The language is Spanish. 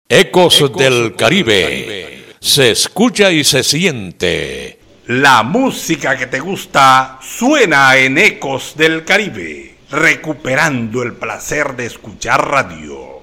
Ecos del Caribe. Se escucha y se siente. La música que te gusta suena en Ecos del Caribe, recuperando el placer de escuchar radio.